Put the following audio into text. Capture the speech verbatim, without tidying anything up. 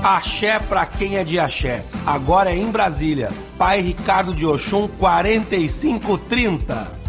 Axé pra quem é de axé. Agora é em Brasília. Pai Ricardo de Oxum, quarenta e cinco trinta.